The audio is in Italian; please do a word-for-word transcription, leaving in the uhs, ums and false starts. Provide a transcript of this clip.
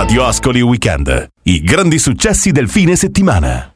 Radio Ascoli Weekend. I grandi successi del fine settimana.